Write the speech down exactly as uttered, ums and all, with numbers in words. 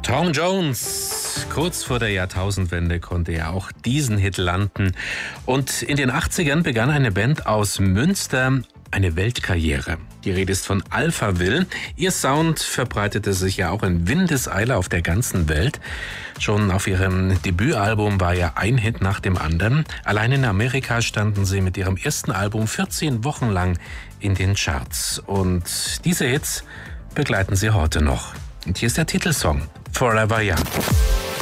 Tom Jones, kurz vor der Jahrtausendwende konnte er auch diesen Hit landen. Und in den achtzigern begann eine Band aus Münster eine Weltkarriere. Die Rede ist von Alphaville. Ihr Sound verbreitete sich ja auch in Windeseile auf der ganzen Welt. Schon auf ihrem Debütalbum war ja ein Hit nach dem anderen. Allein in Amerika standen sie mit ihrem ersten Album vierzehn Wochen lang in den Charts. Und diese Hits begleiten sie heute noch. Und hier ist der Titelsong Forever Young.